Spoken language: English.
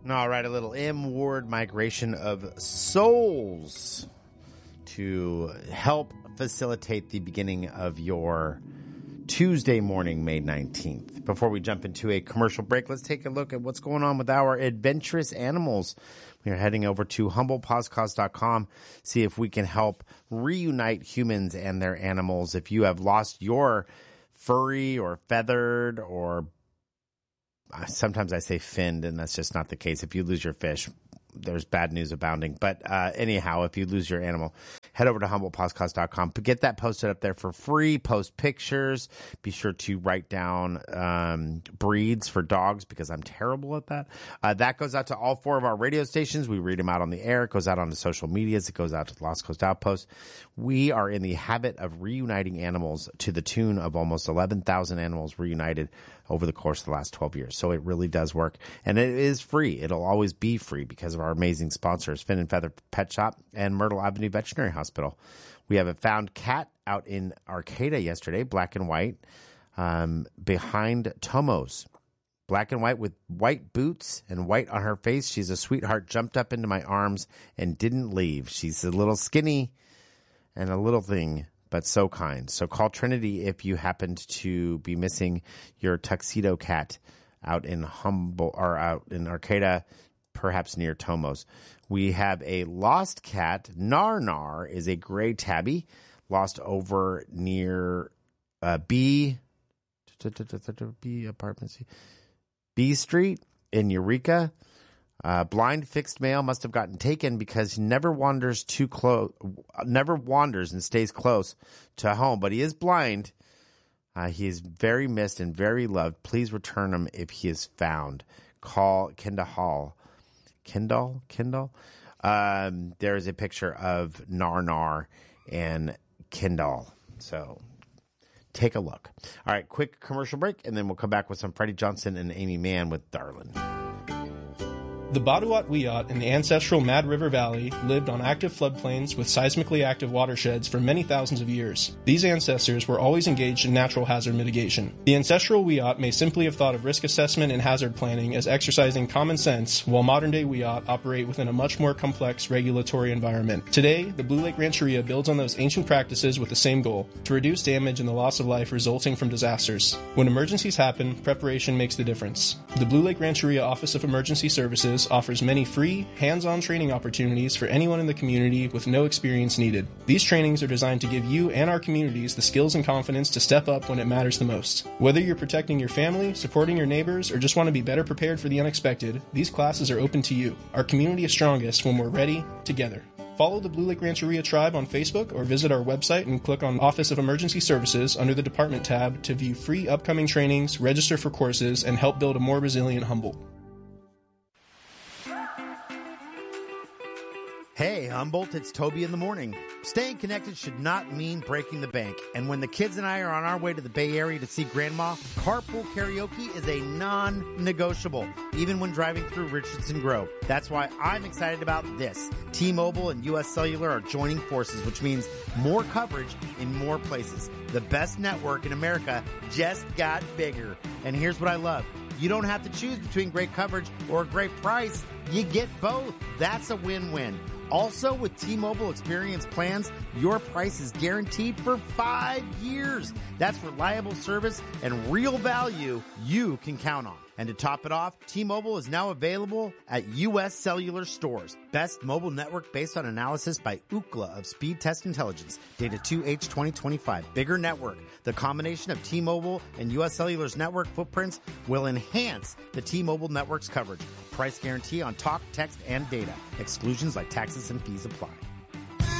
All right, a little M-word migration of souls to help facilitate the beginning of your Tuesday morning, May 19th. Before we jump into a commercial break, let's take a look at what's going on with our adventurous animals. We are heading over to humblepodcast.com, see if we can help reunite humans and their animals. If you have lost your furry or feathered or sometimes I say finned, and that's just not the case. If you lose your fish, there's bad news abounding. But anyhow, if you lose your animal, head over to humblepodcast.com. Get that posted up there for free. Post pictures. Be sure to write down breeds for dogs because I'm terrible at that. That goes out to all 4 of our radio stations. We read them out on the air. It goes out on the social medias. It goes out to the Lost Coast Outpost. We are in the habit of reuniting animals to the tune of almost 11,000 animals reunited over the course of the last 12 years. So it really does work. And it is free. It'll always be free because of our amazing sponsors, Finn and Feather Pet Shop and Myrtle Avenue Veterinary Hospital. We have a found cat out in Arcata yesterday, black and white, behind Tomos. Black and white with white boots and white on her face. She's a sweetheart, jumped up into my arms and didn't leave. She's a little skinny and a little thing, but so kind. So call Trinity if you happened to be missing your tuxedo cat out in out in Arcata, perhaps near Tomos. We have a lost cat. Nar is a gray tabby lost over near B Street in Eureka. Blind fixed male must have gotten taken because he never wanders and stays close to home, but he is blind. He is very missed and very loved. Please return him if he is found. Call Kendall Hall. Kendall? There is a picture of Nar and Kendall. So take a look. All right, quick commercial break, and then we'll come back with some Freddie Johnson and Amy Mann with Darlin'. The Batuat Wiyot in the ancestral Mad River Valley lived on active floodplains with seismically active watersheds for many thousands of years. These ancestors were always engaged in natural hazard mitigation. The ancestral Wiyot may simply have thought of risk assessment and hazard planning as exercising common sense, while modern-day Wiyot operate within a much more complex regulatory environment. Today, the Blue Lake Rancheria builds on those ancient practices with the same goal, to reduce damage and the loss of life resulting from disasters. When emergencies happen, preparation makes the difference. The Blue Lake Rancheria Office of Emergency Services offers many free, hands-on training opportunities for anyone in the community with no experience needed. These trainings are designed to give you and our communities the skills and confidence to step up when it matters the most. Whether you're protecting your family, supporting your neighbors, or just want to be better prepared for the unexpected, these classes are open to you. Our community is strongest when we're ready, together. Follow the Blue Lake Rancheria Tribe on Facebook or visit our website and click on Office of Emergency Services under the Department tab to view free upcoming trainings, register for courses, and help build a more resilient Humboldt. Hey, Humboldt, it's Toby in the morning. Staying connected should not mean breaking the bank. And when the kids and I are on our way to the Bay Area to see Grandma, carpool karaoke is a non-negotiable, even when driving through Richardson Grove. That's why I'm excited about this. T-Mobile and U.S. Cellular are joining forces, which means more coverage in more places. The best network in America just got bigger. And here's what I love. You don't have to choose between great coverage or a great price. You get both. That's a win-win. Also, with T-Mobile Experience plans, your price is guaranteed for 5 years. That's reliable service and real value you can count on. And to top it off, T-Mobile is now available at U.S. Cellular stores. Best mobile network based on analysis by Ookla of Speed Test Intelligence. Data 2H 2025. Bigger network. The combination of T-Mobile and U.S. Cellular's network footprints will enhance the T-Mobile network's coverage. Price guarantee on talk, text, and data. Exclusions like taxes and fees apply.